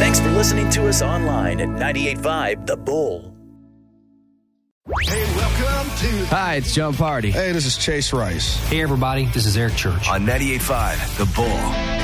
Thanks for listening to us online at 98.5 The Bull. Hey, welcome to... Hi, it's John Party. Hey, this is Chase Rice. Hey, everybody, this is Eric Church. On 98.5 The Bull.